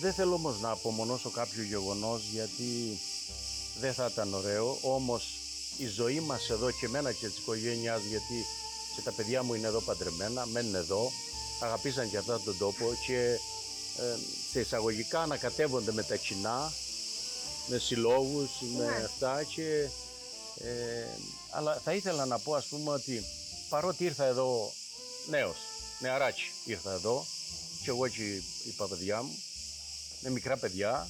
Δεν θέλω όμως να απομονώσω κάποιο γεγονός, γιατί δεν θα ήταν ωραίο. Όμως η ζωή μας εδώ και εμένα και της οικογένειάς, γιατί και τα παιδιά μου είναι εδώ παντρεμένα, μένουν εδώ, αγαπήσαν και αυτόν τον τόπο και σε εισαγωγικά ανακατεύονται με τα κοινά, με συλλόγους, με αυτά και... αλλά θα ήθελα να πω, ας πούμε, ότι παρότι ήρθα εδώ νεαράκι ήρθα εδώ, και εγώ και οι παπαιδιά μου, με μικρά παιδιά,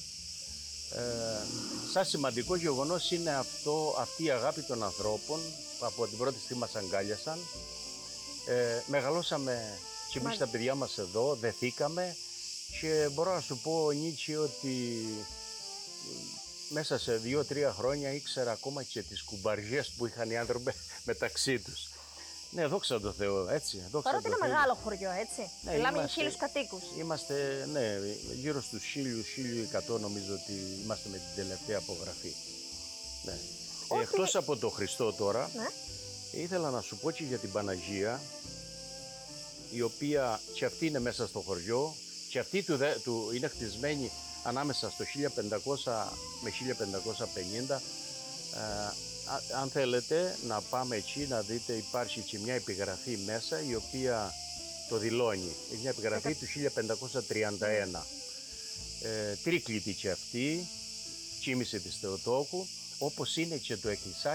σαν σημαντικό γεγονός είναι αυτή η αγάπη των ανθρώπων που από την πρώτη στιγμή μας αγκάλιασαν. Μεγαλώσαμε και εμείς τα παιδιά μας εδώ, δεθήκαμε και μπορώ να σου πω, Νίτσι, ότι μέσα σε 2-3 χρόνια ήξερα ακόμα και τις κουμπαριές που είχαν οι άνθρωποι μεταξύ τους. Ναι, δόξα τω Θεώ, έτσι. Παρότι είναι μεγάλο χωριό, έτσι. Ναι, μιλάμε για 1.000 κατοίκους. Είμαστε, ναι, γύρω στους 1.000-1.100 νομίζω ότι είμαστε με την τελευταία απογραφή. Ναι. Εκτός από το Χριστό τώρα, ήθελα να σου πω και για την Παναγία, η οποία και αυτή είναι μέσα στο χωριό, και αυτή του είναι χτισμένη ανάμεσα στο 1500 με 1550. Αν θέλετε να πάμε εκεί να δείτε, υπάρχει και μια επιγραφή μέσα η οποία το δηλώνει. Είναι μια επιγραφή του 1531. Τρίκλητη και αυτή, κοίμησε της Θεοτόκου, όπως είναι και το εκκλησάκι